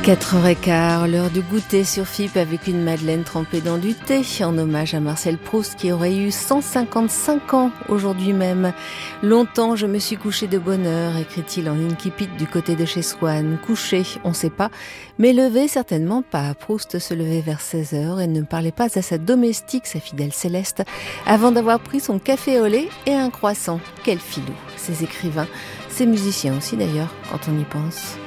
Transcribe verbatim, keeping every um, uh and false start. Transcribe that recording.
quatre heures quinze, l'heure du goûter sur F I P avec une madeleine trempée dans du thé en hommage à Marcel Proust qui aurait eu cent cinquante-cinq ans aujourd'hui même. Longtemps je me suis couché de bonne heure, écrit-il en incipit du côté de chez Swann. Couché, on sait pas, mais levé certainement pas. Proust se levait vers seize heures et ne parlait pas à sa domestique, sa fidèle Céleste, avant d'avoir pris son café au lait et un croissant. Quel filou, ces écrivains, ces musiciens aussi d'ailleurs, quand on y pense.